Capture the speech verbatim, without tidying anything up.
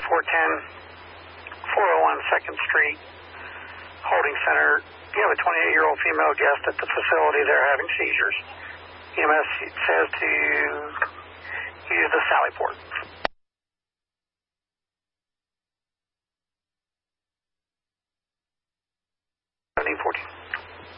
four ten, four oh one second Street, Holding Center. You have a twenty-eight-year-old female guest at the facility. They're having seizures. E M S says to use the Sally Port. seventeen fourteen.